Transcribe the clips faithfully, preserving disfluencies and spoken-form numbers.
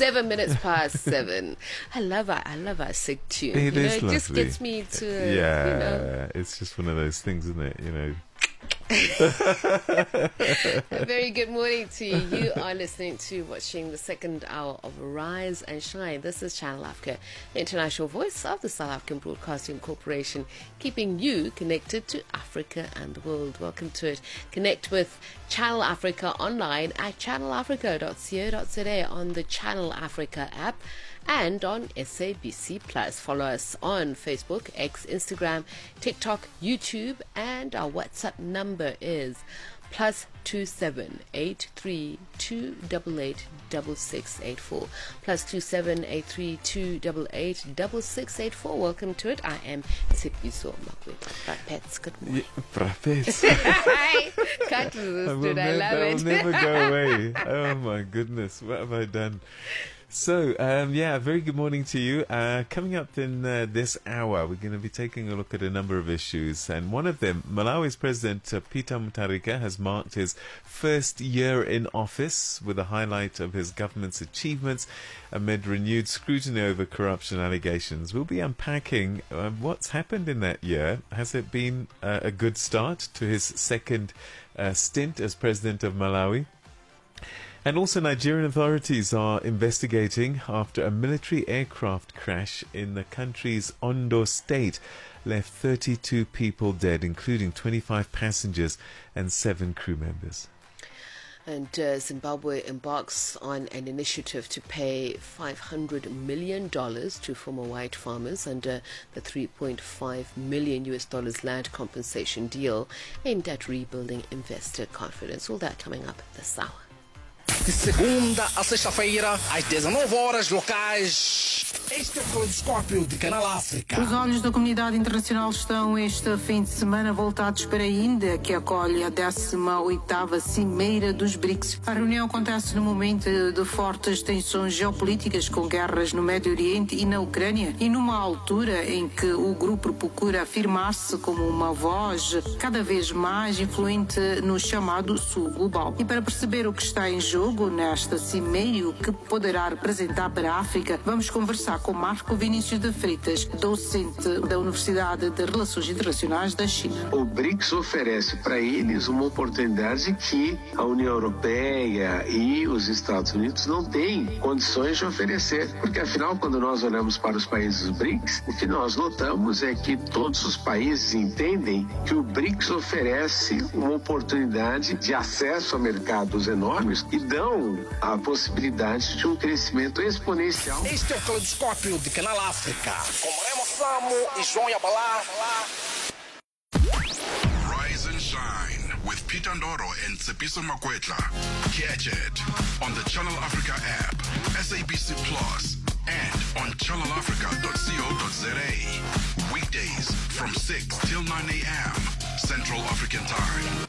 Seven minutes past seven. I love our, I love our sick tune. It you know, is it lovely. just gets me to, yeah, you know. It's just one of those things, isn't it? You know. A very good morning to you. You are listening to, watching the second hour of Rise and Shine. This is Channel Africa, the international voice of the South African Broadcasting Corporation, keeping you connected to Africa and the world. Welcome to it. Connect with Channel Africa online at channel africa dot co dot za, on the Channel Africa app, and on S A B C Plus. Follow us on Facebook, X, Instagram, TikTok, YouTube, and our WhatsApp number is plus two seven eight three two eight eight six six eight four. Plus two seven eight three two eight eight six six eight four. Welcome to it. I am Tshepiso Makwetla. Brapets, good morning. Yeah, Brapets. Hi. Can't resist it. I love that it. will never go away. Oh my goodness, what have I done? So, um, yeah, very good morning to you. Uh, coming up in uh, this hour, we're going to be taking a look at a number of issues. And one of them, Malawi's President uh, Peter Mutharika has marked his first year in office with a highlight of his government's achievements amid renewed scrutiny over corruption allegations. We'll be unpacking uh, what's happened in that year. Has it been uh, a good start to his second uh, stint as President of Malawi? And also, Nigerian authorities are investigating after a military aircraft crash in the country's Ondo state left thirty-two people dead, including twenty-five passengers and seven crew members. And uh, Zimbabwe embarks on an initiative to pay five hundred million dollars to former white farmers under the three point five million U S dollars land compensation deal aimed at rebuilding investor confidence. All that coming up this hour. De segunda a sexta-feira, às dezenove horas locais. Este é o Caleidoscópio de Canal África. Os olhos da comunidade internacional estão este fim de semana voltados para a Índia, que acolhe a décima oitava Cimeira dos BRICS. A reunião acontece no momento de fortes tensões geopolíticas, com guerras no Médio Oriente e na Ucrânia, e numa altura em que o grupo procura afirmar-se como uma voz cada vez mais influente no chamado Sul Global. E para perceber o que está em jogo nesta cimeira e o que poderá representar para a África, vamos conversar com Marco Vinícius de Freitas, docente da Universidade de Relações Internacionais da China. O BRICS oferece para eles uma oportunidade que a União Europeia e os Estados Unidos não têm condições de oferecer, porque afinal, quando nós olhamos para os países do BRICS, o que nós notamos é que todos os países entendem que o BRICS oferece uma oportunidade de acesso a mercados enormes e dão a possibilidade de um crescimento exponencial. Este é o Caleidoscópio de Canal África, com Remo Samo e João Yabalá. Rise and Shine with Peter Ndoro and Tshepiso Makwetla. Catch it on the Channel Africa app, S A B C Plus, and on channel africa dot co dot za. Weekdays from six till nine a.m. Central African Time.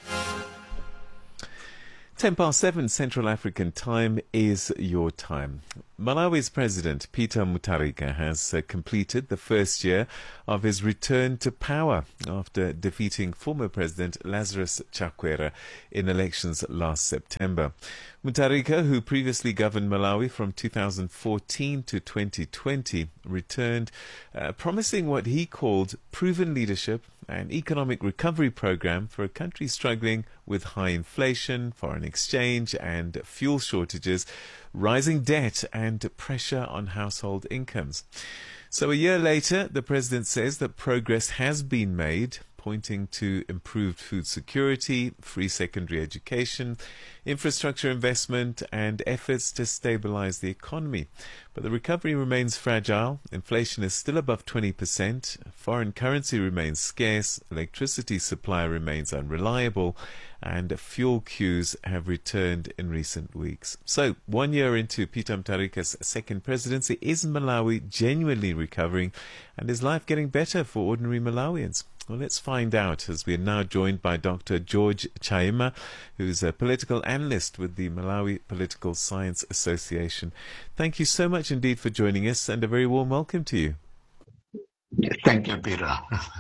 ten past seven Central African Time is your time. Malawi's President Peter Mutharika has uh, completed the first year of his return to power after defeating former President Lazarus Chakwera in elections last September. Mutharika, who previously governed Malawi from two thousand fourteen to twenty twenty, returned uh, promising what he called proven leadership and economic recovery program for a country struggling with high inflation, foreign exchange and fuel shortages, rising debt and pressure on household incomes. So a year later, the president says that progress has been made, pointing to improved food security, free secondary education, infrastructure investment and efforts to stabilize the economy. But the recovery remains fragile, inflation is still above twenty percent, foreign currency remains scarce, electricity supply remains unreliable, and fuel queues have returned in recent weeks. So, one year into Peter Mutharika's second presidency, is Malawi genuinely recovering, and is life getting better for ordinary Malawians? Well, let's find out, as we are now joined by Doctor George Chaima, who's a political analyst with the Malawi Political Science Association. Thank you so much indeed for joining us, and a very warm welcome to you. Thank you, Peter.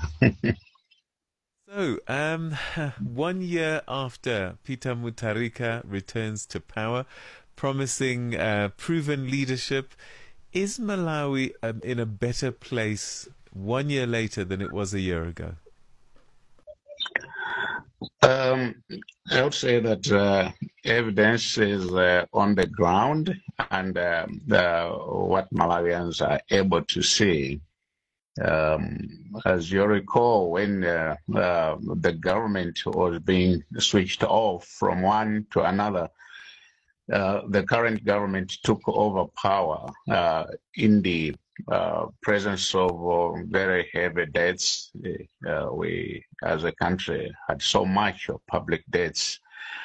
So, um, one year after Peter Mutharika returns to power, promising uh, proven leadership. Is Malawi um, in a better place one year later than it was a year ago? Um, I would say that uh, evidence is uh, on the ground, and uh, the, what Malawians are able to see. Um, as you recall, when uh, uh, the government was being switched off from one to another, uh, the current government took over power uh, in the uh, presence of uh, very heavy debts. Uh, we, as a country, had so much of public debts.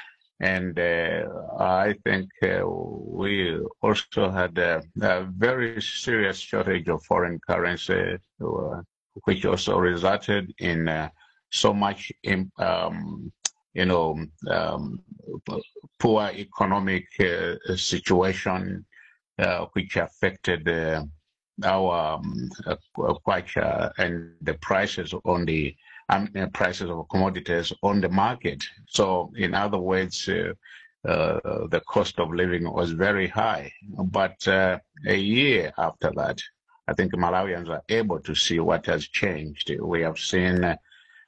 And uh, I think uh, we also had a, a very serious shortage of foreign currency, uh, which also resulted in uh, so much, in, um, you know, um, poor economic uh, situation, uh, which affected uh, our um, uh, kwacha and the prices on the Um, prices of commodities on the market. So, in other words, uh, uh, the cost of living was very high. But uh, a year after that, I think Malawians are able to see what has changed. We have seen, uh,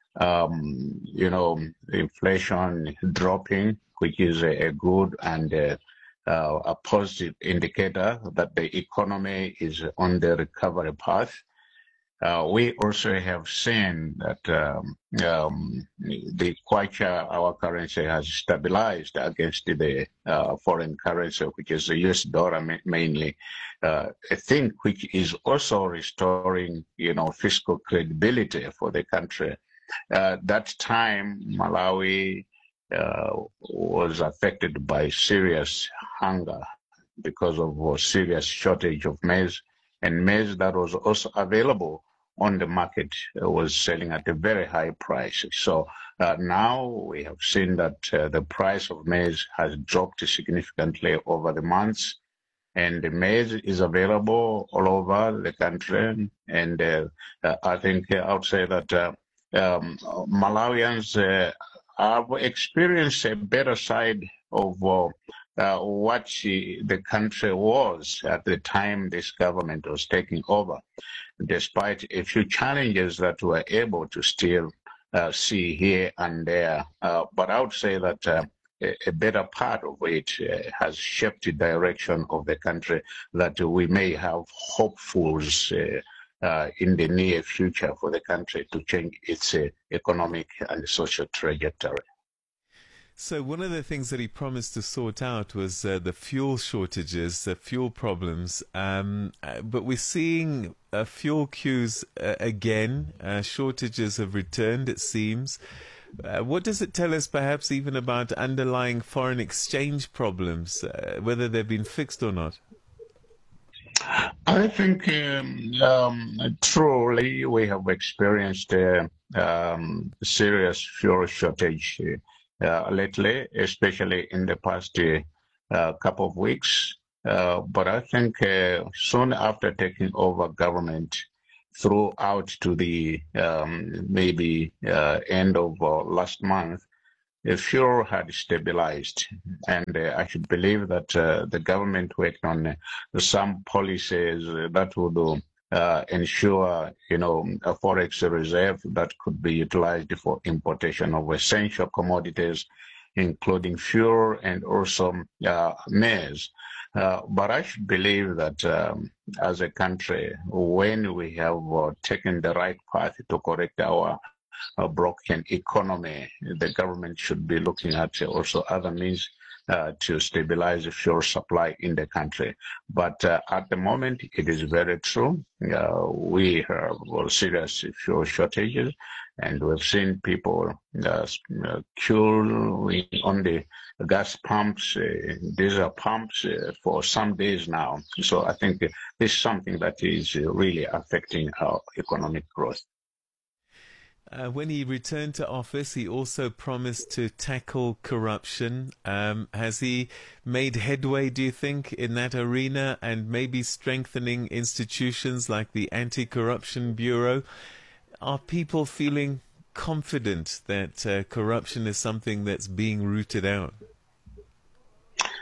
um, you know, inflation dropping, which is a, a good and uh, uh, a positive indicator that the economy is on the recovery path. Uh, we also have seen that um, um, the kwacha, our currency, has stabilized against the uh, foreign currency, which is the U S dollar ma mainly. Uh, a thing which is also restoring, you know, fiscal credibility for the country. Uh, that time, Malawi uh, was affected by serious hunger because of a serious shortage of maize, and maize that was also available on the market uh, was selling at a very high price. So uh, now we have seen that uh, the price of maize has dropped significantly over the months, and the maize is available all over the country. And uh, uh, I think uh, I would say that uh, um, Malawians uh, have experienced a better side of uh, uh, what she, the country was at the time this government was taking over, despite a few challenges that we're able to still uh, see here and there. Uh, but I would say that uh, a, a better part of it uh, has shaped the direction of the country, that we may have hopefuls uh, uh, in the near future for the country to change its uh, economic and social trajectory. So one of the things that he promised to sort out was uh, the fuel shortages, the fuel problems. Um, uh, but we're seeing uh, fuel queues uh, again. Uh, shortages have returned, it seems. Uh, what does it tell us, perhaps, even about underlying foreign exchange problems, uh, whether they've been fixed or not? I think um, um, truly we have experienced a um, serious fuel shortage uh, Uh, lately, especially in the past uh, couple of weeks. Uh, but I think uh, soon after taking over government, throughout to the um, maybe uh, end of uh, last month, the fuel had stabilized. And uh, I should believe that uh, the government worked on uh, some policies that would uh, Uh, ensure, you know, a forex reserve that could be utilized for importation of essential commodities, including fuel and also uh, maize. Uh, but I should believe that um, as a country, when we have uh, taken the right path to correct our uh, broken economy, the government should be looking at also other means Uh, to stabilize the fuel supply in the country. But uh, at the moment, it is very true. Uh, we have well, serious fuel shortages, and we've seen people uh, queue on the gas pumps, uh, diesel pumps uh, for some days now. So I think this is something that is really affecting our economic growth. Uh, when he returned to office, he also promised to tackle corruption. Um, has he made headway, do you think, in that arena, and maybe strengthening institutions like the Anti-Corruption Bureau? Are people feeling confident that uh, corruption is something that's being rooted out?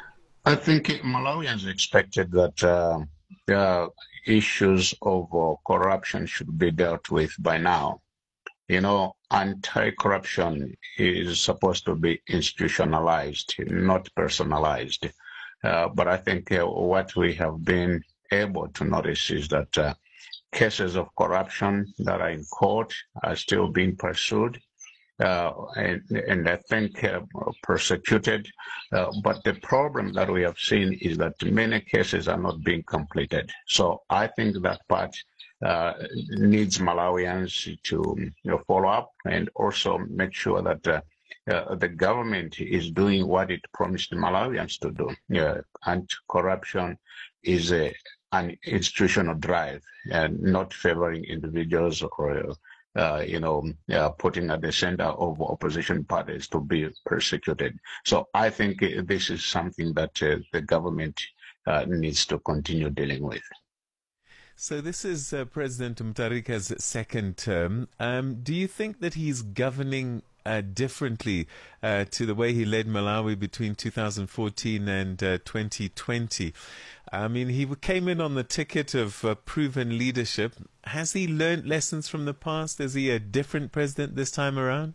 I think Malawians expected that uh, the issues of uh, corruption should be dealt with by now. You know, anti-corruption is supposed to be institutionalized, not personalized. Uh, but I think uh, what we have been able to notice is that uh, cases of corruption that are in court are still being pursued. Uh, and, and I think uh, persecuted. Uh, but the problem that we have seen is that many cases are not being completed. So I think that part uh, needs Malawians to you know, follow up and also make sure that uh, uh, the government is doing what it promised Malawians to do. Uh, anti-corruption is a, an institutional drive and not favoring individuals or Uh, you know, uh, putting at the center of opposition parties to be persecuted. So I think this is something that uh, the government uh, needs to continue dealing with. So this is uh, President Mutharika's second term. Um, do you think that he's governing uh, differently uh, to the way he led Malawi between two thousand fourteen and uh, twenty twenty? I mean, he came in on the ticket of uh, proven leadership. Has he learned lessons from the past? Is he a different president this time around?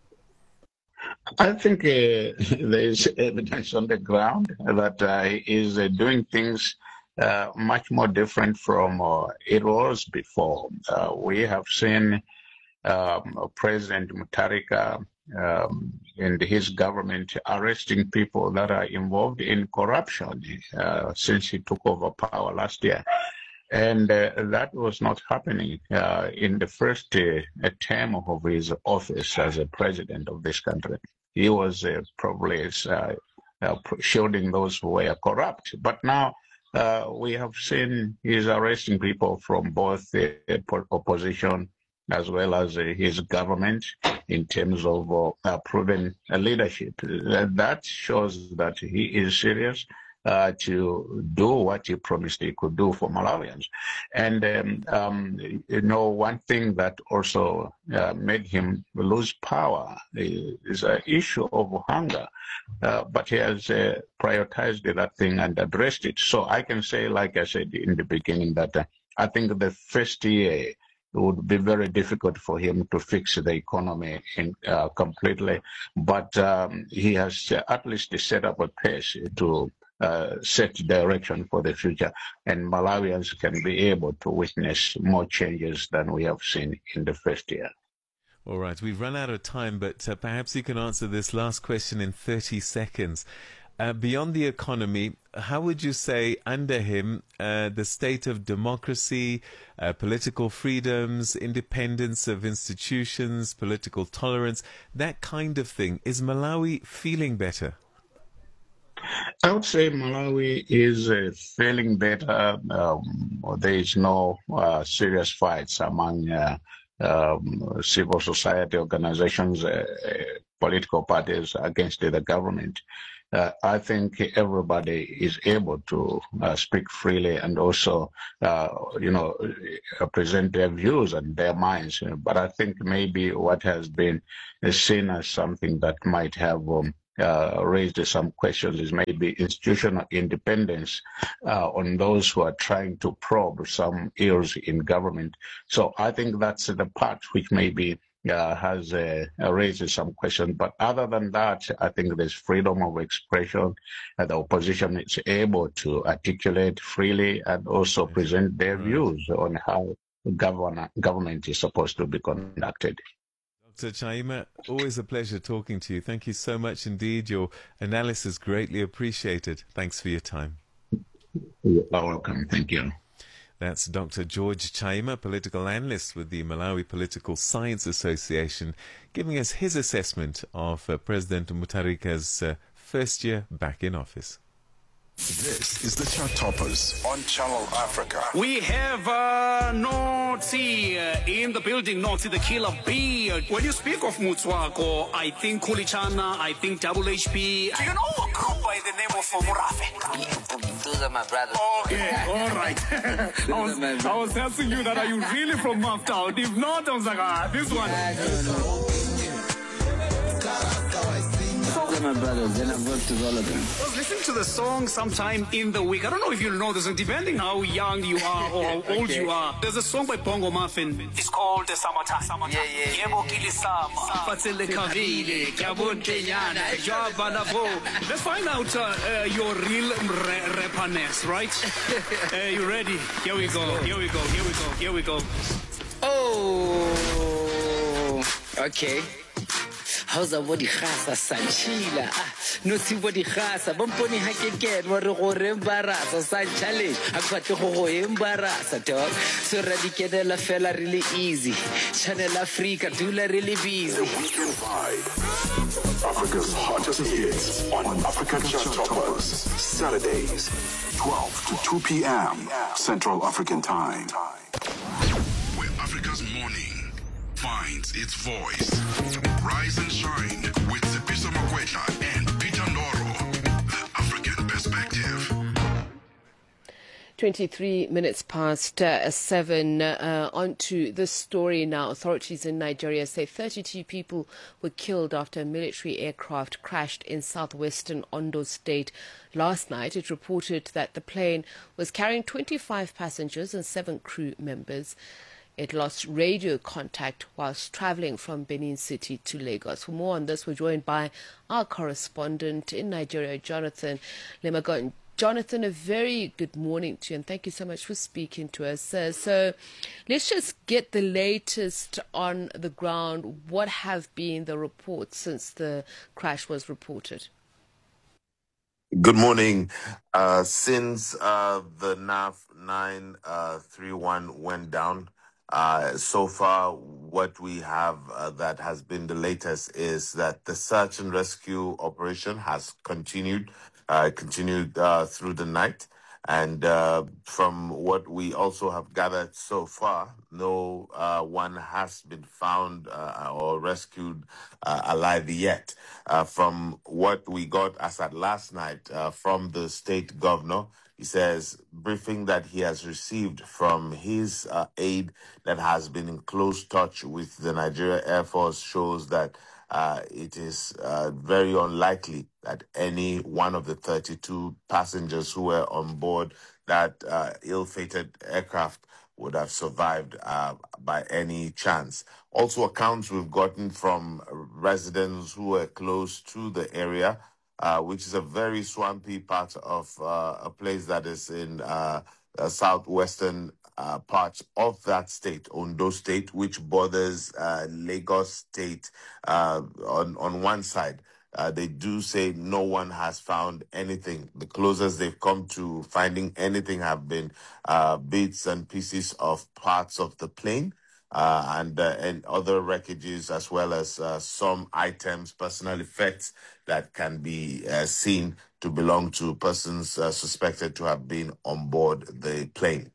I think uh, there is evidence on the ground that uh, he is uh, doing things uh, much more different from uh, it was before. Uh, we have seen um, President Mutharika Um, and his government arresting people that are involved in corruption uh, since he took over power last year. And uh, that was not happening uh, in the first uh, term of his office as a president of this country. He was uh, probably uh, uh, shielding those who were corrupt. But now uh, we have seen he's arresting people from both the uh, opposition as well as uh, his government in terms of uh, uh, proven uh, leadership. Uh, that shows that he is serious uh, to do what he promised he could do for Malawians. And, um, um, you know, one thing that also uh, made him lose power is an issue of hunger. Uh, but he has uh, prioritized that thing and addressed it. So I can say, like I said in the beginning, that uh, I think the first year it would be very difficult for him to fix the economy in, uh, completely, but um, he has uh, at least set up a pace to uh, set direction for the future, and Malawians can be able to witness more changes than we have seen in the first year. All right, we've run out of time, but uh, perhaps you can answer this last question in thirty seconds. Uh, beyond the economy, how would you say under him uh, the state of democracy, uh, political freedoms, independence of institutions, political tolerance, that kind of thing, is Malawi feeling better? I would say Malawi is uh, feeling better. Um, there is no uh, serious fights among uh, um, civil society organizations, uh, uh, political parties against the government. Uh, I think everybody is able to uh, speak freely and also, uh, you know, uh, present their views and their minds. But I think maybe what has been seen as something that might have um, uh, raised some questions is maybe institutional independence uh, on those who are trying to probe some ills in government. So I think that's the part which maybe Uh, has uh, raised some questions. But other than that, I think there's freedom of expression, and the opposition is able to articulate freely and also present their views on how govern government is supposed to be conducted. Doctor Chaima, always a pleasure talking to you. Thank you so much indeed. Your analysis greatly appreciated. Thanks for your time. You're welcome. Thank you. That's Doctor George Chaima, political analyst with the Malawi Political Science Association, giving us his assessment of uh, President Mutharika's uh, first year back in office. This is the Chart Toppers on Channel Africa. We have uh, Noti uh, in the building, Noti the killer bee. When you speak of Mutswako, I think Kulichana, I think Double H P. Do you know a group by the name of Murafe? Those are my brothers. Okay, all right. I, was, I was asking you that, are you really from Maftown? If not, I was like, ah, this one. So They're my brothers, and I've worked with all of them. I was listening to the song sometime in the week. I don't know if you'll know this, and depending how young you are or how old Okay. you are, there's a song by Bongo Muffin. It's called the Summertime. Summertime. Yeah, yeah. Yebo kili sama, fatsele kavile, kyabontenyana, jwaba lavo. Let's find out uh, uh, your real re- rapperness, right? uh, you ready? Here we go. Here we go. Here we go. Here we go. Oh, okay. How's a body khasa sanchila? No see body khasa. Bomponi hakeket wa re go re embarasa sa challenge. A kwatle go go embarasa dog. So radikedela fela really easy. Channel Africa dula really busy. Weekend Vibe. Africa's hottest hits on Africa Chart Toppers. Saturdays, twelve to two p.m. Central African Time. Where Africa's morning finds its voice. Rise and shine with Tsepiso Makwetla and Peter Ndoro. The African Perspective. twenty-three minutes past uh, seven. Uh, on to this story now. Authorities in Nigeria say thirty-two people were killed after a military aircraft crashed in southwestern Ondo State last night. It reported that the plane was carrying twenty-five passengers and seven crew members. It lost radio contact whilst travelling from Benin City to Lagos. For more on this, we're joined by our correspondent in Nigeria, Jonathan Lemagon. Jonathan, a very good morning to you, and thank you so much for speaking to us. Uh, so let's just get the latest on the ground. What have been the reports since the crash was reported? Good morning. Uh, since uh, the N A V nine thirty-one went down, uh, so far what we have uh, that has been the latest is that the search and rescue operation has continued, uh, continued uh, through the night. And uh, from what we also have gathered so far, no uh, one has been found uh, or rescued uh, alive yet. Uh, from what we got as at last night uh, from the state governor, he says briefing that he has received from his uh, aide that has been in close touch with the Nigeria Air Force shows that uh, it is uh, very unlikely that any one of the thirty-two passengers who were on board that uh, ill-fated aircraft would have survived uh, by any chance. Also, accounts we've gotten from residents who were close to the area, uh, which is a very swampy part of uh, a place that is in uh, uh, southwestern uh, parts of that state, Ondo State, which borders uh, Lagos State uh, on, on one side. Uh, they do say no one has found anything. The closest they've come to finding anything have been uh, bits and pieces of parts of the plane uh, and uh, and other wreckages, as well as uh, some items, personal effects that can be uh, seen to belong to persons uh, suspected to have been on board the plane.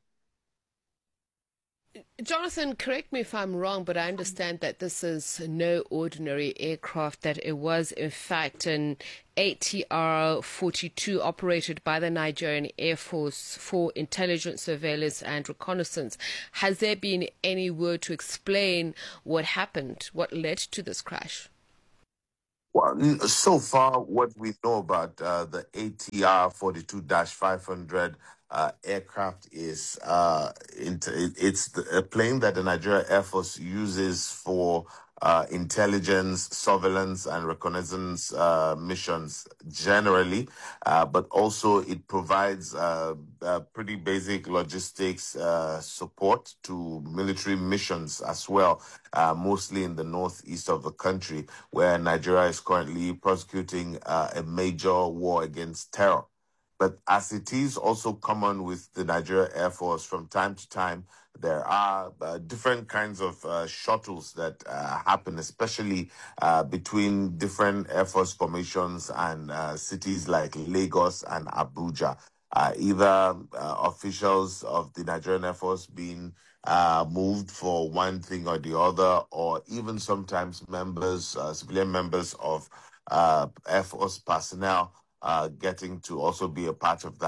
Jonathan, correct me if I'm wrong, but I understand that this is no ordinary aircraft, that it was in fact an A T R forty-two operated by the Nigerian Air Force for intelligence, surveillance and reconnaissance. Has there been any word to explain what happened, what led to this crash? Well, so far, what we know about uh, the A T R forty-two dash five hundred uh, aircraft is uh, it's a plane that the Nigeria Air Force uses for uh, intelligence, surveillance, and reconnaissance uh, missions generally, uh, but also it provides uh, uh, pretty basic logistics uh, support to military missions as well, uh, mostly in the northeast of the country, where Nigeria is currently prosecuting uh, a major war against terror. But as it is also common with the Nigeria Air Force, from time to time, there are uh, different kinds of uh, shuttles that uh, happen, especially uh, between different Air Force formations and uh, cities like Lagos and Abuja. Uh, either uh, officials of the Nigerian Air Force being uh, moved for one thing or the other, or even sometimes members, uh, civilian members of uh, Air Force personnel Uh, getting to also be a part of that.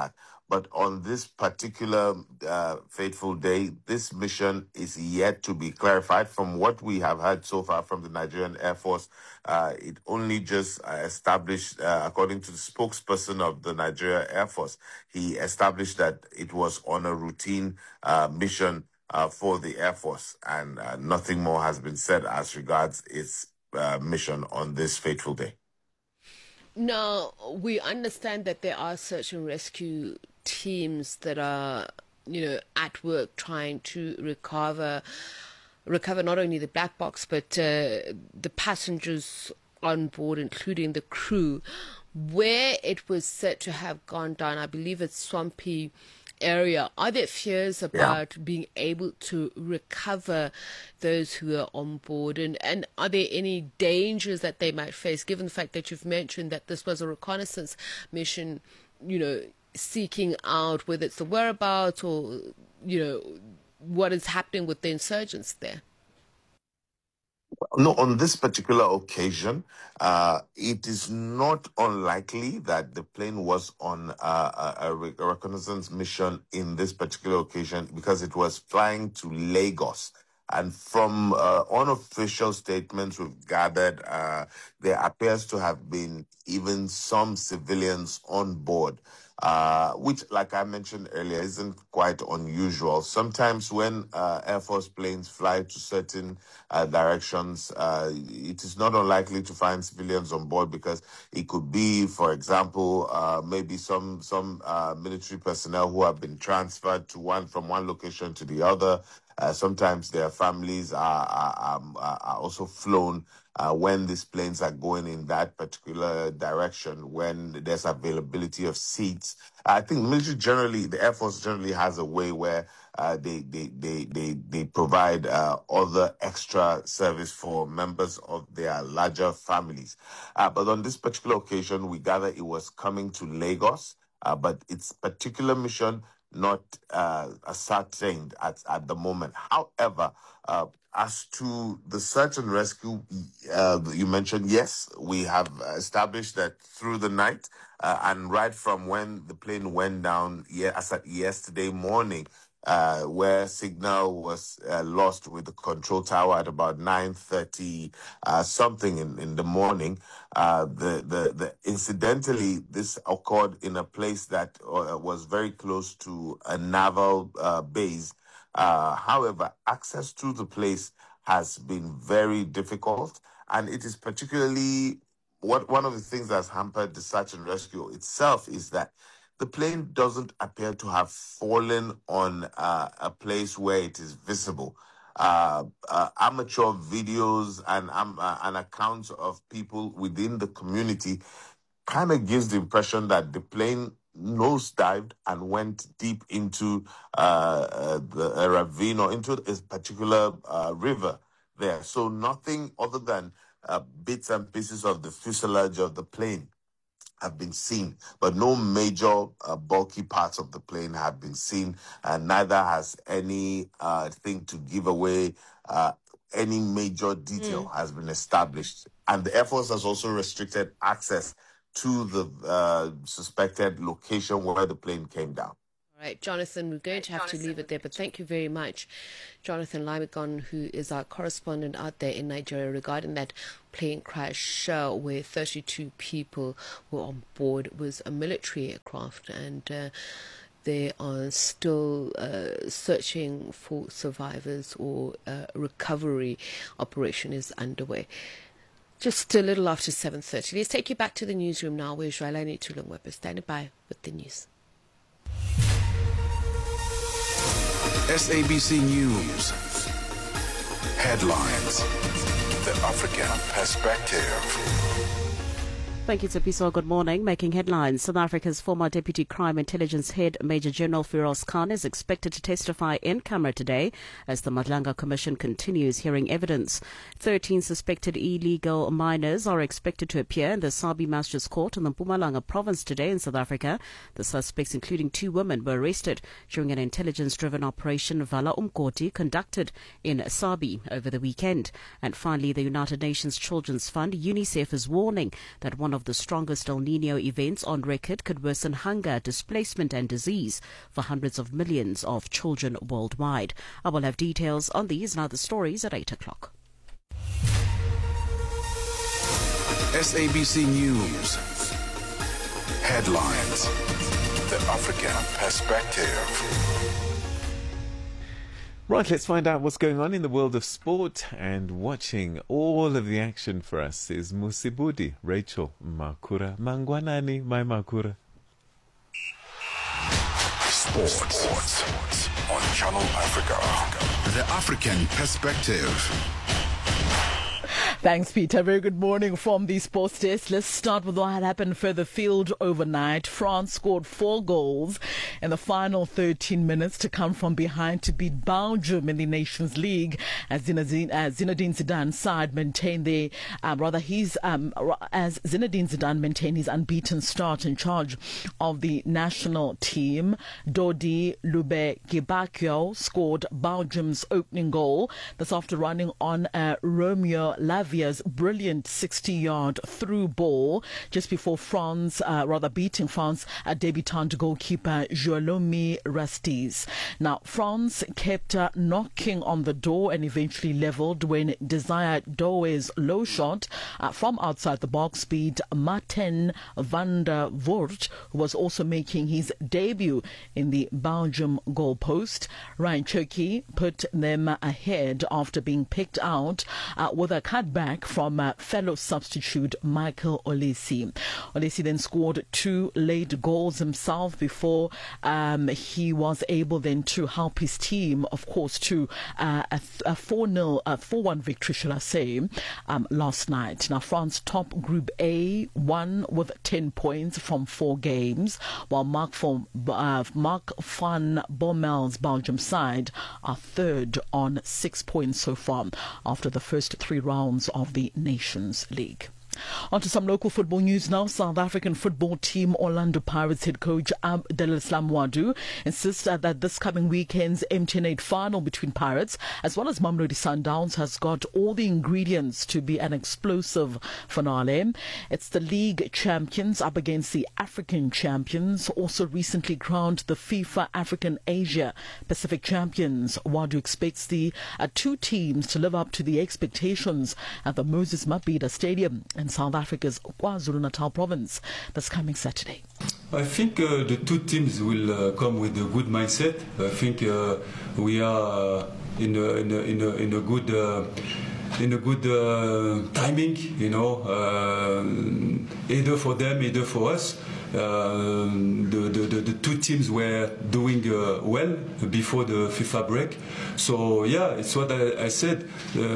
But on this particular uh, fateful day, this mission is yet to be clarified. From what we have heard so far from the Nigerian Air Force, uh, it only just uh, established, uh, according to the spokesperson of the Nigeria Air Force, he established that it was on a routine uh, mission uh, for the Air Force, and uh, nothing more has been said as regards its uh, mission on this fateful day. Now, we understand that there are search and rescue teams that are, you know, at work trying to recover recover not only the black box, but uh, the passengers on board, including the crew. Where it was said to have gone down, I believe it's swampy area. Are there fears about yeah. being able to recover those who are on board, and, and are there any dangers that they might face, given the fact that you've mentioned that this was a reconnaissance mission, you know, seeking out whether it's the whereabouts or, you know, what is happening with the insurgents there? No, on this particular occasion, uh, it is not unlikely that the plane was on uh, a, a reconnaissance mission in this particular occasion, because it was flying to Lagos. And from uh, unofficial statements we've gathered, uh, there appears to have been even some civilians on board, uh, which, like I mentioned earlier, isn't quite unusual. Sometimes when uh, Air Force planes fly to certain uh, directions, uh, it is not unlikely to find civilians on board, because it could be, for example, uh, maybe some some uh, military personnel who have been transferred to one from one location to the other. Uh, sometimes their families are, are, are, are also flown uh, when these planes are going in that particular direction, when there's availability of seats. I think military generally, the Air Force generally has a way where uh, they, they, they, they, they provide uh, other extra service for members of their larger families. Uh, but on this particular occasion, we gather it was coming to Lagos, uh, but its particular mission not uh, ascertained at, at the moment. However, uh, as to the search and rescue, uh, you mentioned, yes, we have established that through the night uh, and right from when the plane went down yeah, as at yesterday morning, uh, where signal was uh, lost with the control tower at about nine thirty uh, something in, in the morning. Uh, the, the, the incidentally, this occurred in a place that uh, was very close to a naval uh, base. Uh, however, access to the place has been very difficult, and it is particularly what one of the things that's hampered the search and rescue itself is that the plane doesn't appear to have fallen on uh, a place where it is visible. Uh, uh, amateur videos and um, uh, and accounts of people within the community kind of gives the impression that the plane nosedived and went deep into uh, uh, the, a ravine or into a particular uh, river there. So nothing other than uh, bits and pieces of the fuselage of the plane have been seen, but no major uh, bulky parts of the plane have been seen, and neither has any uh, thing to give away uh, any major detail mm. has been established. And the Air Force has also restricted access to the uh, suspected location where the plane came down. All right, Jonathan, we're going to have to leave it there, but thank you very much, Jonathan Limegon, who is our correspondent out there in Nigeria, regarding that plane crash uh, where thirty-two people were on board. It was a military aircraft, and uh, they are still uh, searching for survivors, or uh, recovery operation is underway. Just a little after seven thirty. Let's take you back to the newsroom now, where Joelani Tulungwepe is standing by with the news. S A B C News. Headlines. The African perspective. Thank you, Tsepiso. Good morning. Making headlines. South Africa's former Deputy Crime Intelligence Head, Major General Firoz Khan, is expected to testify in camera today as the Madlanga Commission continues hearing evidence. Thirteen suspected illegal miners are expected to appear in the Sabi Magistrates Court in the Mpumalanga province today in South Africa. The suspects, including two women, were arrested during an intelligence-driven operation Vala Umkoti conducted in Sabi over the weekend. And finally, the United Nations Children's Fund, UNICEF, is warning that one of of the strongest El Nino events on record could worsen hunger, displacement and disease for hundreds of millions of children worldwide. I will have details on these and other stories at eight o'clock. S A B C News. Headlines. The African perspective. Right, let's find out what's going on in the world of sport, and watching all of the action for us is Musibudi Rachel Makura. Mangwanani, my Makura. Sports. Sports on Channel Africa. The African perspective. Thanks, Peter. Very good morning from the sports desk. Let's start with what had happened further field overnight. France scored four goals in the final thirteen minutes to come from behind to beat Belgium in the Nations League, as Zinedine, uh, Zinedine Zidane's side maintained their, um, rather his, um, as Zinedine Zidane maintained his unbeaten start in charge of the national team. Dodi Lube-Gibakio scored Belgium's opening goal. That's after running on uh, Romeo Lavia brilliant sixty-yard through ball just before France, uh, rather beating France, uh, debutant goalkeeper Jolomi Rastis. Now, France kept uh, knocking on the door and eventually levelled when Desire Doué's low shot uh, from outside the box beat Martin van der Voort, who was also making his debut in the Belgium goalpost. Ryan Cherki put them ahead after being picked out uh, with a cutback from uh, fellow substitute Michael Olesi. Olesi then scored two late goals himself before um, he was able then to help his team, of course, to uh, a four nil, a four one victory, shall I say, um, last night. Now, France top Group A, won with ten points from four games, while Mark, von, uh, Mark van Bommel's Belgium side are third on six points so far after the first three rounds of the Nations League. On to some local football news now. South African football team Orlando Pirates head coach Abdelislam Wadu insists that this coming weekend's M T N eight final between Pirates as well as Mamelodi Sundowns has got all the ingredients to be an explosive finale. It's the league champions up against the African champions, also recently crowned the FIFA African Asia Pacific champions. Wadu expects the uh, two teams to live up to the expectations at the Moses Mabhida Stadium in South Africa's KwaZulu-Natal province this coming Saturday. I think uh, the two teams will uh, come with a good mindset. I think uh, we are uh, in, a, in, a, in, a, in a good uh, in a good uh, timing, you know, uh, either for them, either for us. Uh, the, the, the, the two teams were doing uh, well before the FIFA break. So, yeah, it's what I, I said.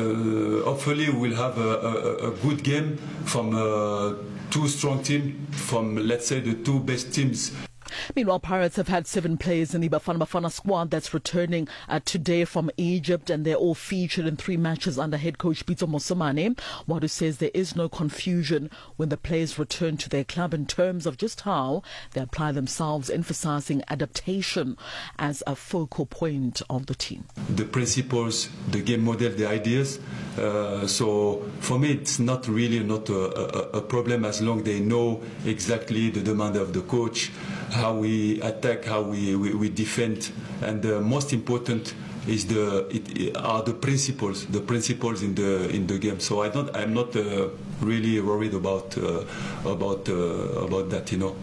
Uh, hopefully we'll have a, a, a good game from uh, two strong teams, from, let's say, the two best teams. Meanwhile, Pirates have had seven players in the Bafana Bafana squad that's returning uh, today from Egypt, and they're all featured in three matches under head coach Pitso Mosimane. Wadu says there is no confusion when the players return to their club in terms of just how they apply themselves, emphasizing adaptation as a focal point of the team. The principles, the game model, the ideas. Uh, so for me, it's not really not a, a, a problem as long as they know exactly the demand of the coach, how we attack, how we, we, we defend, and the most important is the it, it are the principles, the principles in the in the game. So I don't, I'm not uh, really worried about uh, about uh, about that, you know.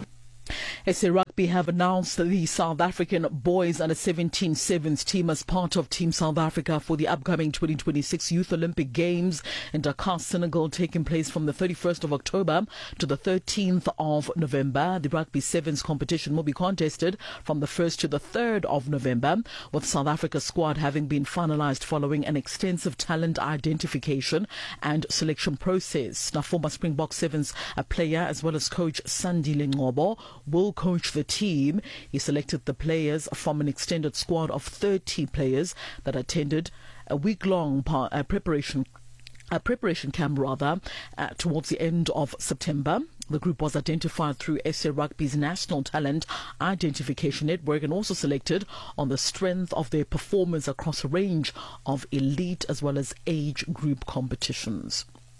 S A Rugby have announced the South African boys under seventeen sevens team as part of Team South Africa for the upcoming twenty twenty-six Youth Olympic Games in Dakar, Senegal, taking place from the thirty-first of October to the thirteenth of November. The Rugby Sevens competition will be contested from the first to the third of November, with South Africa's squad having been finalized following an extensive talent identification and selection process. Now, former Springbok Sevens player as well as coach Sandile Ngobo will coach the team. He selected the players from an extended squad of thirty players that attended a week-long par- uh, preparation a preparation camp rather uh, towards the end of September. The group was identified through S A Rugby's National Talent Identification Network and also selected on the strength of their performance across a range of elite as well as age group competitions.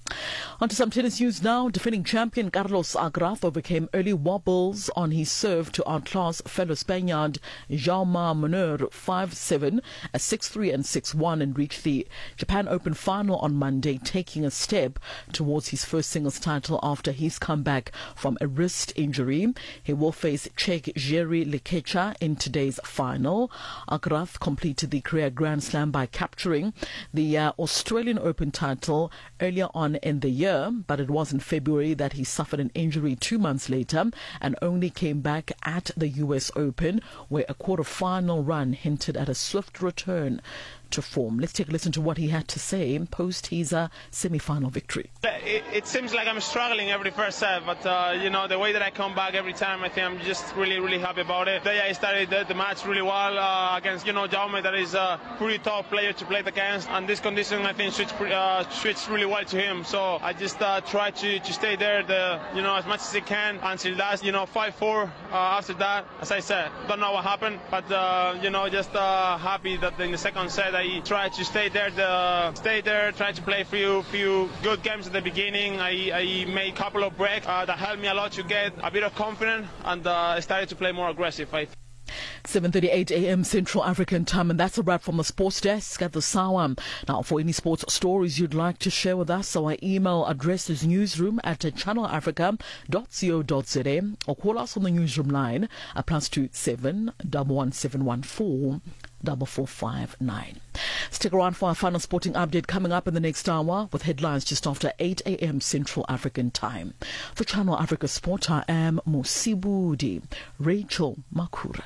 On to some tennis news now. Defending champion Carlos Alcaraz overcame early wobbles on his serve to outclass fellow Spaniard Jaume Munar five seven, six three and six one, and reached the Japan Open final on Monday, taking a step towards his first singles title after his comeback from a wrist injury. He will face Czech Jiří Lekecha in today's final. Alcaraz completed the career Grand Slam by capturing the uh, Australian Open title earlier on in the year, but it was in February that he suffered an injury two months later and only came back at the U S Open, where a quarter-final run hinted at a swift return to form. Let's take a listen to what he had to say post his uh, semi-final victory. It, it seems like I'm struggling every first set, but uh, you know, the way that I come back every time, I think I'm just really, really happy about it. Today I started the, the match really well uh, against, you know, Jaume, that is a pretty tough player to play against, and this condition I think switched, uh, switched really well to him. So I just uh, try to, to stay there, the, you know, as much as I can until that's, you know, five four. Uh, after that, as I said, don't know what happened, but uh, you know, just uh, happy that in the second set I tried to stay there, the, stay there, try to play a few, few good games at the beginning. I, I made a couple of breaks uh, that helped me a lot to get a bit of confidence, and uh, I started to play more aggressive. I seven thirty-eight a.m. Central African time, and that's a wrap from the sports desk at the Sawa. Now, for any sports stories you'd like to share with us, our email address is newsroom at channel africa dot co dot za, or call us on the newsroom line at plus two seven one one seven one four double four five nine. Stick around for our final sporting update coming up in the next hour, with headlines just after eight a.m. Central African time. For Channel Africa Sport, I am Mosibudi Rachel Makura.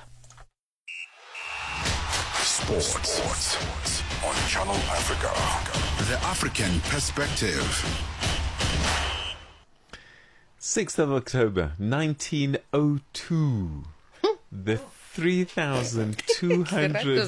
Sports. Sports on Channel Africa. The African perspective. sixth of October, nineteen oh two. The three thousand two hundred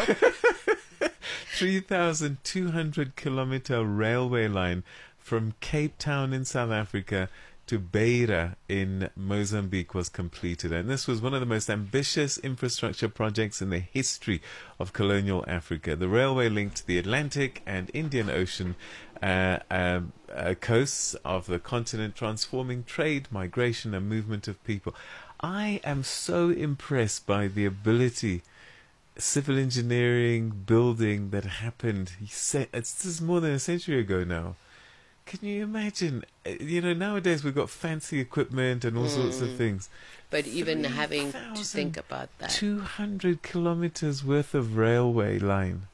three thousand two hundred kilometer railway line from Cape Town in South Africa to Beira in Mozambique was completed, and this was one of the most ambitious infrastructure projects in the history of colonial Africa. The railway linked the Atlantic and Indian Ocean uh, uh, uh, coasts of the continent, transforming trade, migration and movement of people. I am so impressed by the ability, civil engineering, building that happened. He said it's this is more than a century ago now. Can you imagine? You know, nowadays we've got fancy equipment and all mm. sorts of things. But even having to think about that. two hundred kilometers worth of railway line.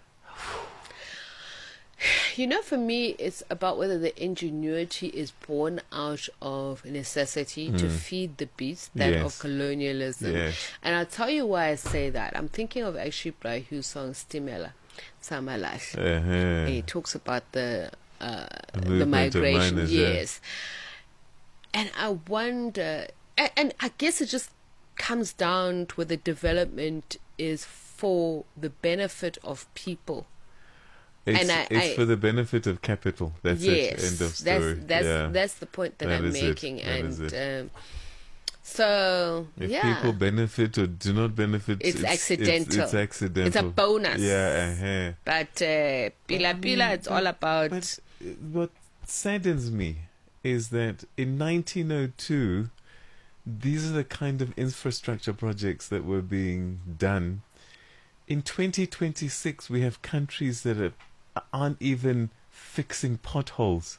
You know, for me, it's about whether the ingenuity is born out of necessity mm. to feed the beast, that yes. of colonialism. Yes. And I'll tell you why I say that. I'm thinking of actually Brahu's song Stimela, Samalash. Uh-huh. He talks about the uh, the migration. Miners, yes. Yeah. And I wonder, and, and I guess it just comes down to whether development is for the benefit of people. It's, and I, it's I, for the benefit of capital. That's yes, it. End of story. That's that's, yeah. that's the point that, that I'm making. And um, so, if yeah. people benefit or do not benefit, it's, it's accidental. It's, it's accidental. It's a bonus. Yeah. Uh-huh. But uh, Pila Pila, it's all about. But what saddens me is that in nineteen oh two, these are the kind of infrastructure projects that were being done. In twenty twenty-six, we have countries that are, aren't even fixing potholes.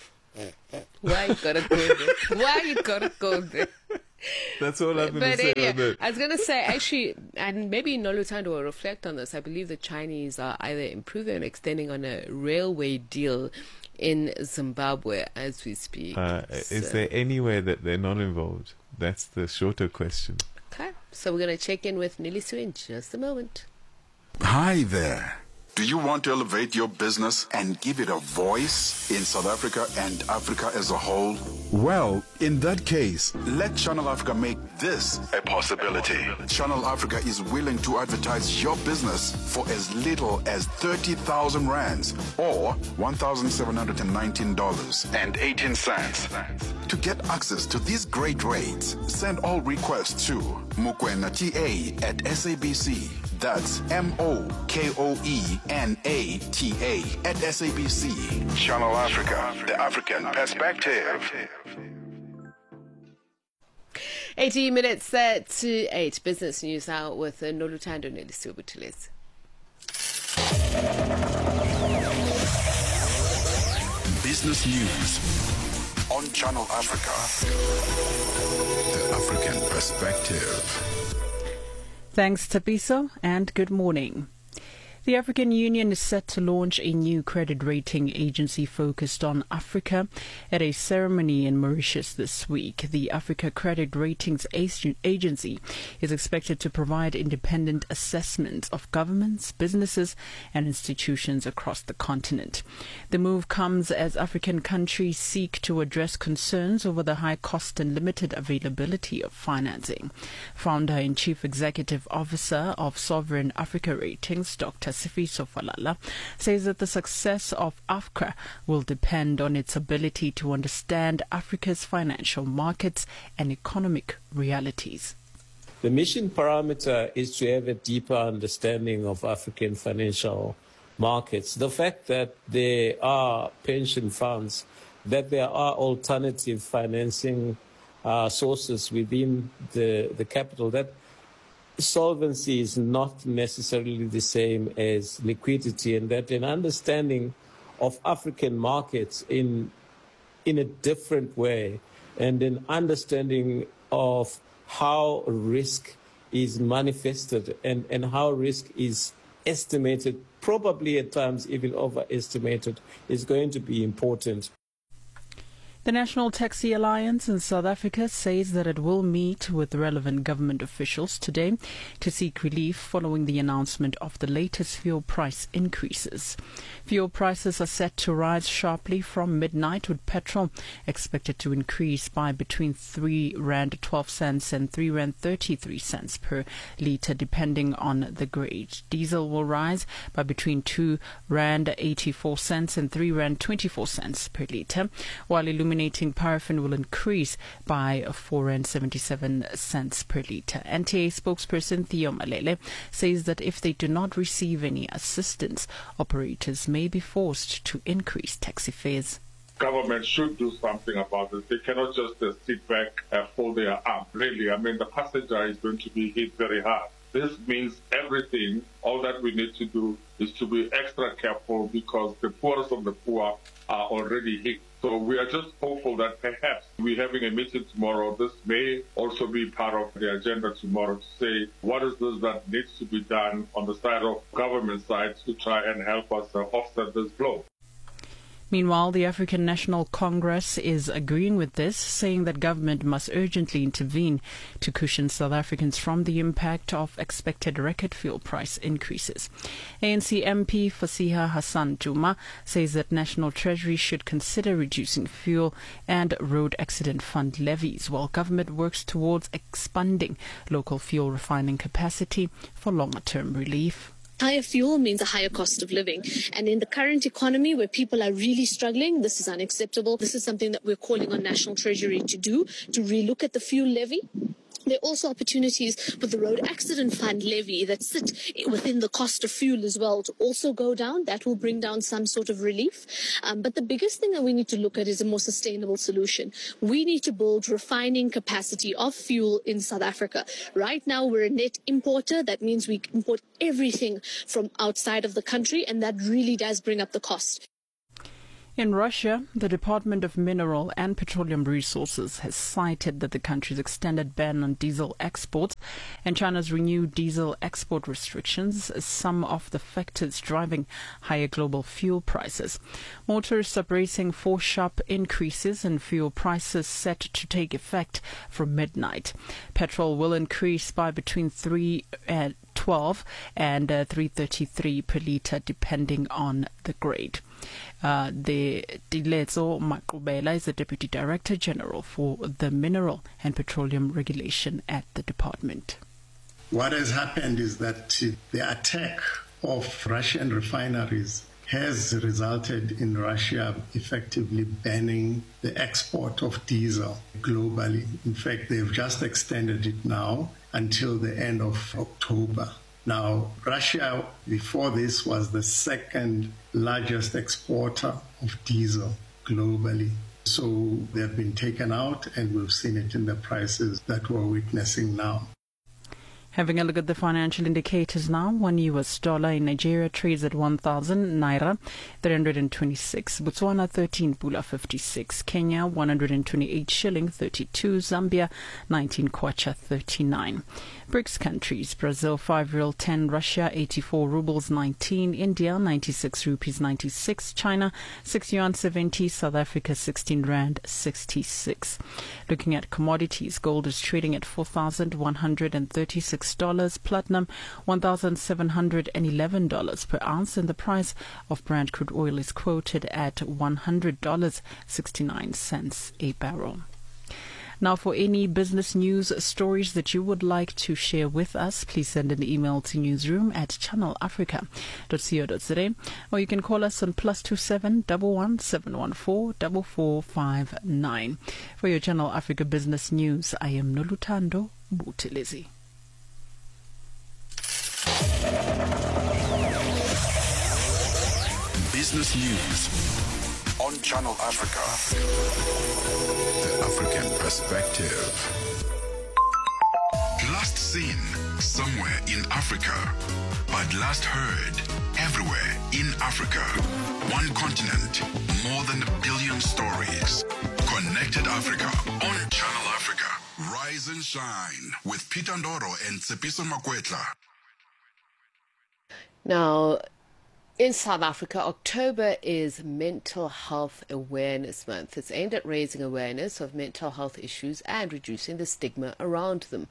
Why you gotta go there? Why you gotta go there? That's all I'm going to say yeah, on that. I was going to say, actually, and maybe Nolutando will reflect on this, I believe the Chinese are either improving or extending on a railway deal in Zimbabwe as we speak. Uh, so. Is there anywhere that they're not involved? That's the shorter question. Okay, so we're going to check in with Nilisu in just a moment. Hi there. Do you want to elevate your business and give it a voice in South Africa and Africa as a whole? Well, in that case, let Channel Africa make this a possibility. Channel Africa is willing to advertise your business for as little as thirty thousand rands or one thousand seven hundred nineteen dollars and eighteen cents. To get access to these great rates, send all requests to Mokoena T A at S A B C. That's M O K O E N A T A at S A B C. Channel Africa, the African perspective. eighteen minutes uh, to eight. Business news out with uh, Nolutando Nelisiwe Buthelezi. Business news on Channel Africa, the African perspective. Thanks, Tapiso, and good morning. The African Union is set to launch a new credit rating agency focused on Africa at a ceremony in Mauritius this week. The Africa Credit Ratings Agency is expected to provide independent assessments of governments, businesses, and institutions across the continent. The move comes as African countries seek to address concerns over the high cost and limited availability of financing. Founder and Chief Executive Officer of Sovereign Africa Ratings, Doctor Sifiso Falala, says that the success of AFCRA will depend on its ability to understand Africa's financial markets and economic realities. The mission parameter is to have a deeper understanding of African financial markets. The fact that there are pension funds, that there are alternative financing uh, sources within the, the capital, that solvency is not necessarily the same as liquidity, and that an understanding of African markets in in a different way, and an understanding of how risk is manifested and, and how risk is estimated, probably at times even overestimated, is going to be important. The National Taxi Alliance in South Africa says that it will meet with relevant government officials today to seek relief following the announcement of the latest fuel price increases. Fuel prices are set to rise sharply from midnight, with petrol expected to increase by between three rand twelve cents and three rand thirty-three cents per litre, depending on the grade. Diesel will rise by between two rand eighty-four cents and three rand twenty-four cents per litre, while illuminating paraffin will increase by four rand seventy-seven cents per litre. N T A spokesperson Theo Malele says that if they do not receive any assistance, operators may be forced to increase taxi fares. Government should do something about this. They cannot just uh, sit back and fold their arms. Really, I mean, the passenger is going to be hit very hard. This means everything. All that we need to do is to be extra careful, because the poorest of the poor are already hit. So we are just hopeful that perhaps we're having a meeting tomorrow. This may also be part of the agenda tomorrow, to say what is this that needs to be done on the side of government side to try and help us uh, offset this blow. Meanwhile, the African National Congress is agreeing with this, saying that government must urgently intervene to cushion South Africans from the impact of expected record fuel price increases. A N C M P Fasiha Hassan Juma says that National Treasury should consider reducing fuel and road accident fund levies, while government works towards expanding local fuel refining capacity for longer-term relief. Higher fuel means a higher cost of living. And in the current economy where people are really struggling, this is unacceptable. This is something that we're calling on National Treasury to do, to relook at the fuel levy. There are also opportunities with the road accident fund levy that sit within the cost of fuel as well to also go down. That will bring down some sort of relief. Um, but the biggest thing that we need to look at is a more sustainable solution. We need to build refining capacity of fuel in South Africa. Right now, we're a net importer. That means we import everything from outside of the country, and that really does bring up the cost. In Russia, the Department of Mineral and Petroleum Resources has cited that the country's extended ban on diesel exports and China's renewed diesel export restrictions as some of the factors driving higher global fuel prices. Motorists are bracing for sharp increases in fuel prices set to take effect from midnight. Petrol will increase by between three and twelve and uh, three thirty-three per litre, depending on the grade. Uh, the Dilezo Makubela is the Deputy Director General for the Mineral and Petroleum Regulation at the department. What has happened is that the attack of Russian refineries has resulted in Russia effectively banning the export of diesel globally. In fact, they've just extended it now until the end of October. Now, Russia, before this, was the second largest exporter of diesel globally. So they've been taken out, and we've seen it in the prices that we're witnessing now. Having a look at the financial indicators now, one U S dollar in Nigeria trades at one thousand naira, three hundred twenty-six, Botswana thirteen pula fifty-six, Kenya one hundred twenty-eight shilling thirty-two, Zambia nineteen kwacha thirty-nine. BRICS countries, Brazil five real ten, Russia eighty-four rubles nineteen, India ninety-six rupees ninety-six, China six yuan seventy, South Africa sixteen rand sixty-six. Looking at commodities, gold is trading at four thousand one hundred thirty-six dollars, platinum one thousand seven hundred eleven dollars per ounce, and the price of Brent crude oil is quoted at one hundred dollars and sixty-nine cents a barrel. Now, for any business news stories that you would like to share with us, please send an email to newsroom at channel africa dot co dot za, or you can call us on plus two seven one one seven one four four four five nine. For your Channel Africa business news, I am Nolutando Butelezi. Business News on Channel Africa. The African perspective. Last seen somewhere in Africa, but last heard everywhere in Africa. One continent, more than a billion stories. Connected Africa on Channel Africa. Rise and shine with Peter Ndoro and Tsepiso Makwetla. Now, in South Africa, October is Mental Health Awareness Month. It's aimed at raising awareness of mental health issues and reducing the stigma around them.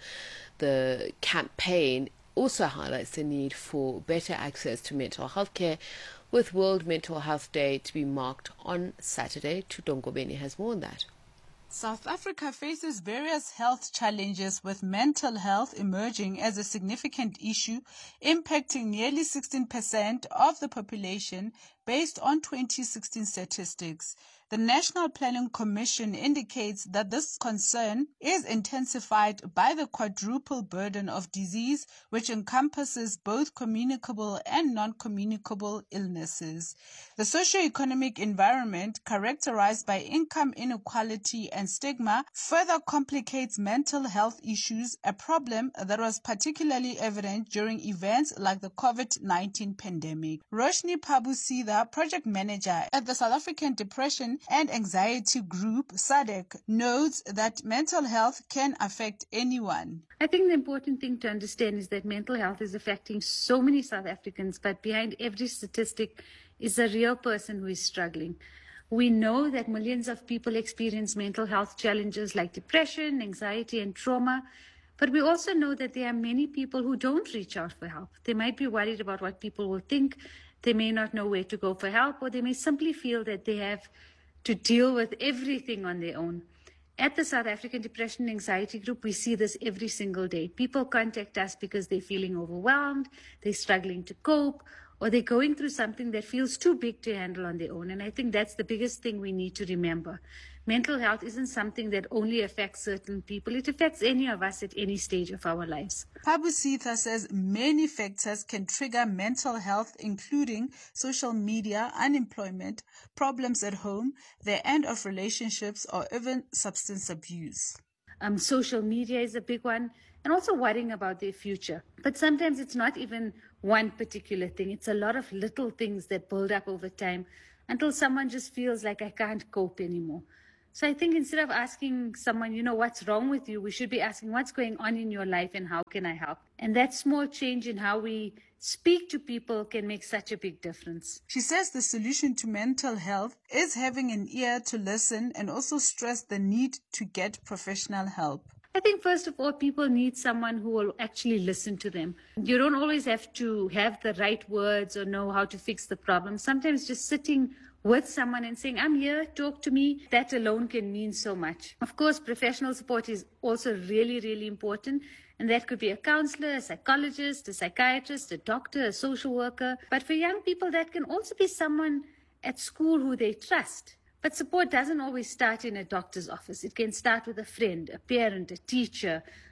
The campaign also highlights the need for better access to mental health care, with World Mental Health Day to be marked on Saturday. Tudongobeni has more on that. South Africa faces various health challenges, with mental health emerging as a significant issue, impacting nearly sixteen percent of the population based on twenty sixteen statistics. The National Planning Commission indicates that this concern is intensified by the quadruple burden of disease, which encompasses both communicable and non-communicable illnesses. The socio-economic environment, characterized by income inequality and stigma, further complicates mental health issues, a problem that was particularly evident during events like the COVID nineteen pandemic. Roshni Pabusida, project manager at the South African Depression and Anxiety Group, S A D C, notes that mental health can affect anyone. I think the important thing to understand is that mental health is affecting so many South Africans, but behind every statistic is a real person who is struggling. We know that millions of people experience mental health challenges like depression, anxiety, and trauma. But we also know that there are many people who don't reach out for help. They might be worried about what people will think. They may not know where to go for help, or they may simply feel that they have to deal with everything on their own. At the South African Depression and Anxiety Group, we see this every single day. People contact us because they're feeling overwhelmed, they're struggling to cope, or they're going through something that feels too big to handle on their own. And I think that's the biggest thing we need to remember. Mental health isn't something that only affects certain people. It affects any of us at any stage of our lives. Pabusitha says many factors can trigger mental health, including social media, unemployment, problems at home, the end of relationships, or even substance abuse. Um, social media is a big one, and also worrying about their future. But sometimes it's not even one particular thing. It's a lot of little things that build up over time until someone just feels like, I can't cope anymore. So I think instead of asking someone, you know, what's wrong with you, we should be asking what's going on in your life and how can I help? And that small change in how we speak to people can make such a big difference. She says the solution to mental health is having an ear to listen, and also stress the need to get professional help. I think first of all, people need someone who will actually listen to them. You don't always have to have the right words or know how to fix the problem. Sometimes just sitting with someone and saying, I'm here, talk to me, that alone can mean so much. Of course, professional support is also really, really important. And that could be a counselor, a psychologist, a psychiatrist, a doctor, a social worker. But for young people, that can also be someone at school who they trust. But support doesn't always start in a doctor's office. It can start with a friend, a parent, a teacher,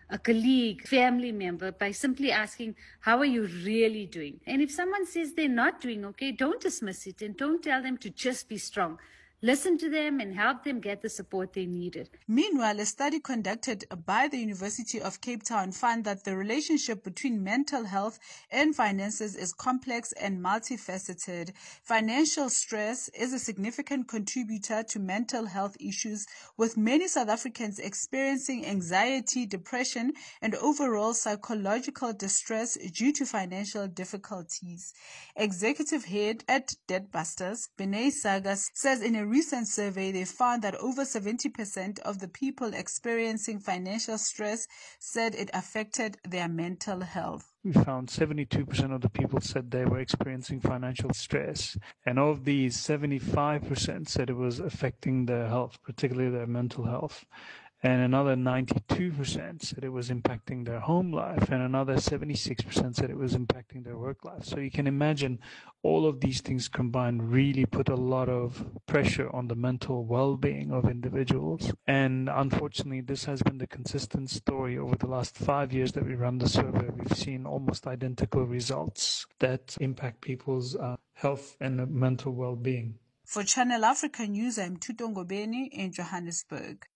a colleague, family member, by simply asking, how are you really doing? And if someone says they're not doing okay, don't dismiss it and don't tell them to just be strong. Listen to them and help them get the support they needed. Meanwhile, a study conducted by the University of Cape Town found that the relationship between mental health and finances is complex and multifaceted. Financial stress is a significant contributor to mental health issues, with many South Africans experiencing anxiety, depression, and overall psychological distress due to financial difficulties. Executive head at Debtbusters, Benay Sagas, says in a recent survey they found that over seventy percent of the people experiencing financial stress said it affected their mental health. We found seventy-two percent of the people said they were experiencing financial stress. And of these, seventy-five percent said it was affecting their health, particularly their mental health. And another ninety-two percent said it was impacting their home life, and another seventy-six percent said it was impacting their work life. So you can imagine all of these things combined really put a lot of pressure on the mental well-being of individuals. And unfortunately, this has been the consistent story over the last five years that we run the survey. We've seen almost identical results that impact people's uh, health and mental well-being. For Channel Africa News, I'm Tutongo Beni in Johannesburg.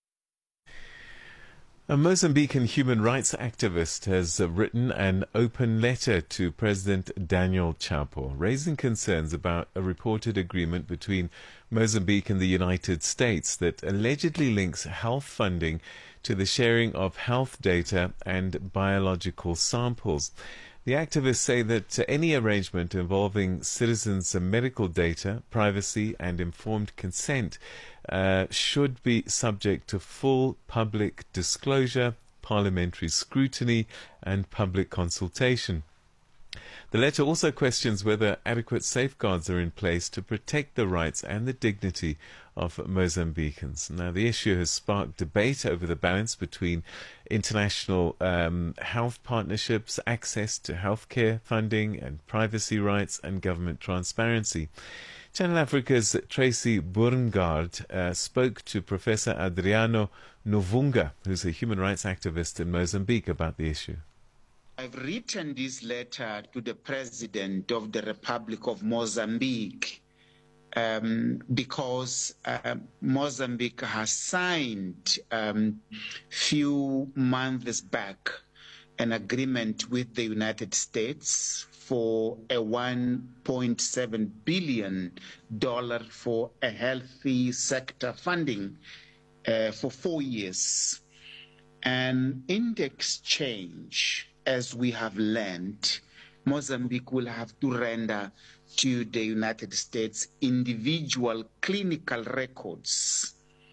A Mozambican human rights activist has uh, written an open letter to President Daniel Chapo, raising concerns about a reported agreement between Mozambique and the United States that allegedly links health funding to the sharing of health data and biological samples. The activists say that uh, any arrangement involving citizens' uh, medical data, privacy and informed consent uh, should be subject to full public disclosure, parliamentary scrutiny and public consultation. The letter also questions whether adequate safeguards are in place to protect the rights and the dignity of Mozambicans. Now, the issue has sparked debate over the balance between international um, health partnerships, access to healthcare funding and privacy rights and government transparency. Channel Africa's Tracy Burngard uh, spoke to Professor Adriano Novunga, who's a human rights activist in Mozambique, about the issue. I've written this letter to the President of the Republic of Mozambique um, because uh, Mozambique has signed a um, few months back an agreement with the United States for a one point seven billion dollars for a healthy sector funding uh, for four years. And in the exchange, as we have learned, Mozambique will have to render to the United States individual clinical records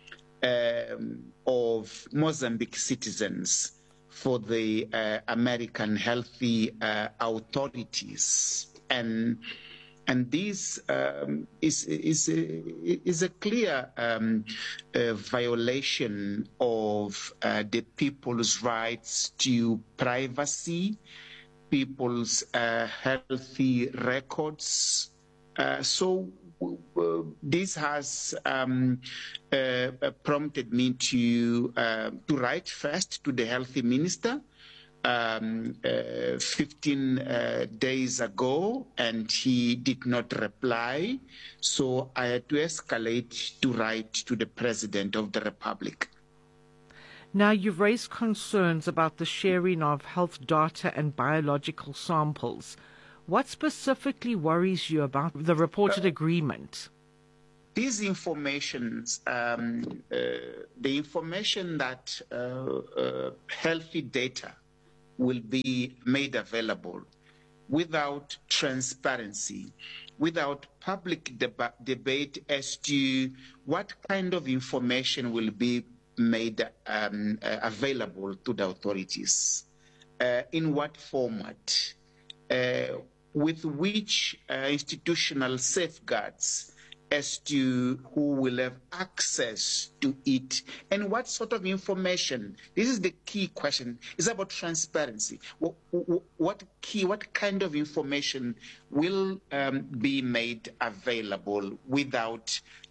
um, of Mozambique citizens for the uh, American healthy uh, authorities. And and this um, is, is, a, is a clear um, uh, violation of uh, the people's rights to privacy, people's uh, healthy records. Uh, so uh, this has um, uh, prompted me to, uh, to write first to the healthy minister, Um, uh, fifteen uh, days ago, and he did not reply. So I had to escalate to write to the President of the Republic. Now, you've raised concerns about the sharing of health data and biological samples. What specifically worries you about the reported uh, agreement? These informations, um, uh, the information that uh, uh, healthy data will be made available without transparency, without public deba- debate as to what kind of information will be made um, uh, available to the authorities, uh, in what format, uh, with which uh, institutional safeguards as to who will have access to it and what sort of information. This is the key question. It's about transparency. What, what key, what kind of information will um, be made available without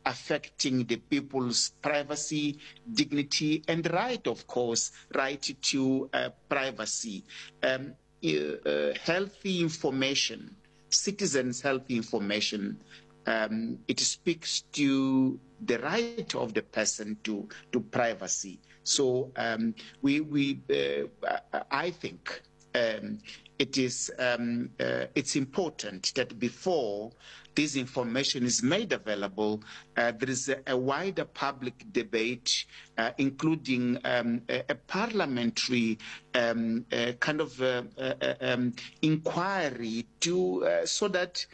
affecting the people's privacy, dignity, and right, of course, right to uh, privacy. Um, uh, healthy information, citizens' healthy information, um, it speaks to the right of the person to, to privacy. So um, we, we uh, I think um, it is um, uh, it's important that before this information is made available, uh, there is a, a wider public debate, uh, including um, a, a parliamentary um, uh, kind of uh, uh, um, inquiry to uh, so that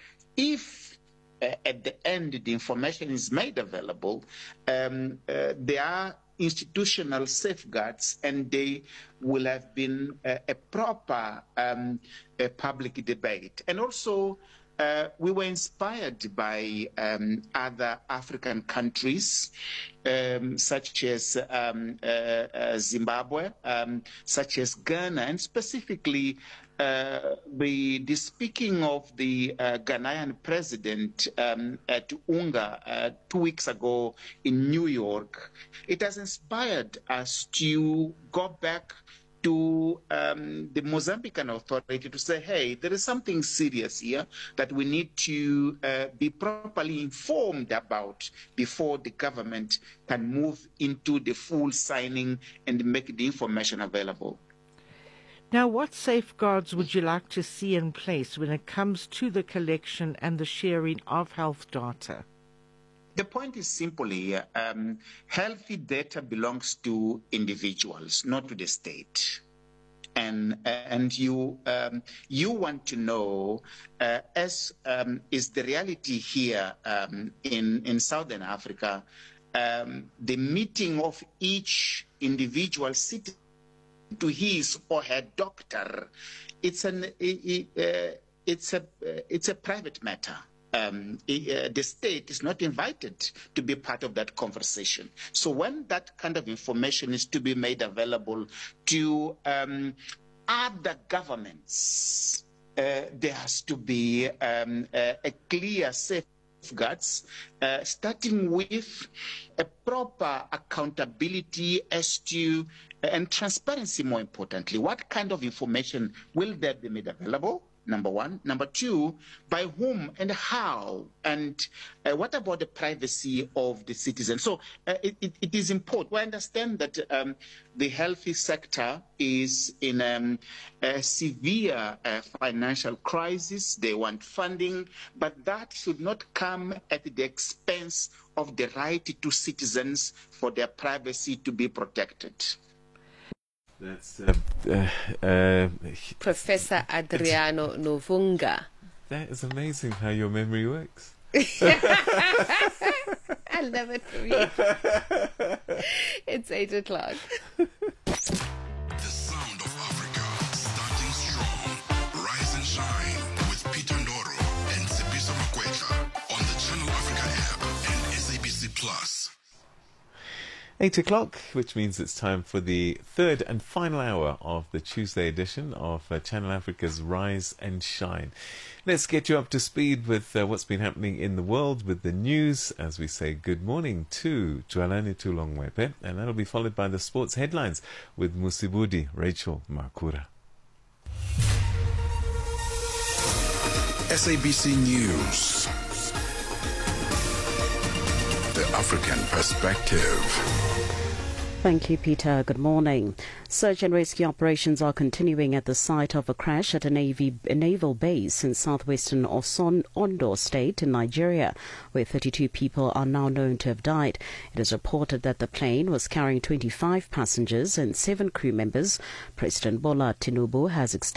if uh, at the end the information is made available, um, uh, there are institutional safeguards, and they will have been a, a proper um, a public debate. And also, uh, we were inspired by um, other African countries, um, such as um, uh, uh, Zimbabwe, um, such as Ghana, and specifically Uh, the, the speaking of the uh, Ghanaian president um, at UNGA uh, two weeks ago in New York, it has inspired us to go back to um, the Mozambican authority to say, hey, there is something serious here that we need to uh, be properly informed about before the government can move into the full signing and make the information available. Now, what safeguards would you like to see in place when it comes to the collection and the sharing of health data? The point is simply, um, healthy data belongs to individuals, not to the state. And and you um, you want to know, uh, as um, is the reality here um, in in Southern Africa, um, the meeting of each individual citizen to his or her doctor, it's an it, uh, it's a uh, it's a private matter. Um, uh, the state is not invited to be part of that conversation. So when that kind of information is to be made available to um, other governments, uh, there has to be um, a, a clear safeguards, uh, starting with a proper accountability as to and transparency, more importantly. What kind of information will there be made available? Number one. Number two, by whom and how? And uh, what about the privacy of the citizen? So uh, it, it, it is important. We understand that um, the healthy sector is in um, a severe uh, financial crisis. They want funding, but that should not come at the expense of the right to citizens for their privacy to be protected. That's uh, uh, uh, Professor Adriano Novunga. That is amazing how your memory works. I love it from you. It's eight o'clock. The sound of Africa, starting strong. Rise and shine with Peter Ndoro and Tsepiso Makwetla on the Channel Africa app and S A B C Plus. Eight o'clock, which means it's time for the third and final hour of the Tuesday edition of uh, Channel Africa's Rise and Shine. Let's get you up to speed with uh, what's been happening in the world with the news as we say good morning to Joalani Tulongwepe, and that'll be followed by the sports headlines with Musibudi Rachel Makura. S A B C News. The African Perspective. Thank you, Peter. Good morning. Search and rescue operations are continuing at the site of a crash at a, Navy, a naval base in southwestern Oson, Ondo State in Nigeria, where thirty-two people are now known to have died. It is reported that the plane was carrying twenty-five passengers and seven crew members. President Bola Tinubu has extended